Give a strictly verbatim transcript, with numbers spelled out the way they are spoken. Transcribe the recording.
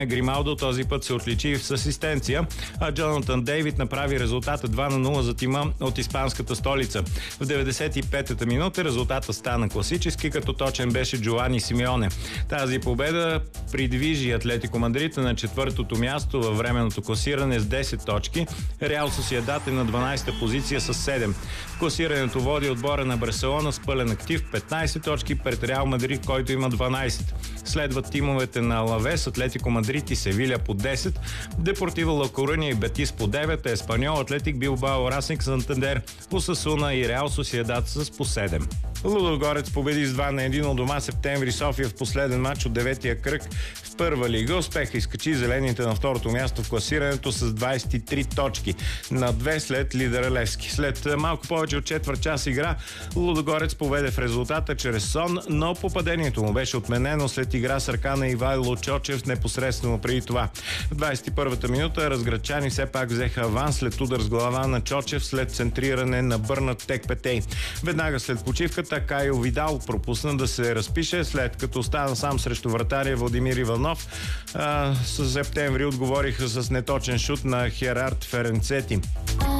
Грималдо този път се отличи с асистенция, а Джонатан Дейвид направи резултата два на нула за тима от испанската столица. В деветдесет и петата минута резултата стана класически, като точен беше Джоани Симеоне. Тази победа придвижи Атлетико Мадрид на четвъртото място във временното класиране с десет точки. Реал Сосиедад е на дванадесета позиция с седем. В класирането води отбора на Барселона с пълен актив петнадесет точки пред Реал Мадрид, който има дванадесет. Следват тимовете на Алавес, Атлетико Мадрид и Севиля по десет, Депортиво Ла Коруня и Бетис по девет, Еспаньол, Атлетик Билбао, Расник Сантандер, Осасуна и Реал Сосиедад с по седем. Лудогорец победи с два на едно у дома Септември София в последен матч от деветия кръг в първа лига. Успеха изкачи зелените на второто място в класирането с двадесет и три точки, на две след лидера Левски. След малко повече от четвърт час игра Лудогорец поведе в резултата чрез сон, но попадението му беше отменено след игра с ръка на Ивайло Чочев непосредствено преди това. В двадесет и първата минута разградчани все пак взеха аванс след удар с глава на Чочев след центриране на Бърнат Текпетей. Веднага след почивката Кайо Видал пропусна да се разпише, след като остана сам срещу вратаря Владимир Иванов. А, с Септември отговориха с неточен шут на Херард Ференцети.